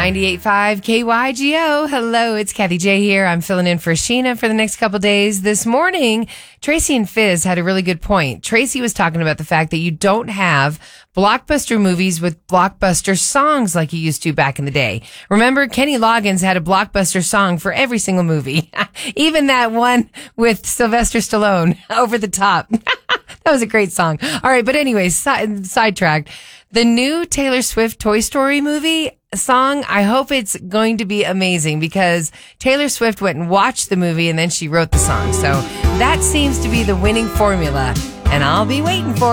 98.5 KYGO. Hello, it's Kathy J here. I'm filling in for Sheena for the next couple days. This morning, Tracy and Fizz had a really good point. Tracy was talking about the fact that you don't have blockbuster movies with blockbuster songs like you used to back in the day. Remember, Kenny Loggins had a blockbuster song for every single movie. Even that one with Sylvester Stallone, Over the Top. That was a great song. All right, but anyways, sidetracked. The new Taylor Swift Toy Story movie song, I hope it's going to be amazing because Taylor Swift went and watched the movie and then she wrote the song. So that seems to be the winning formula, and I'll be waiting for it.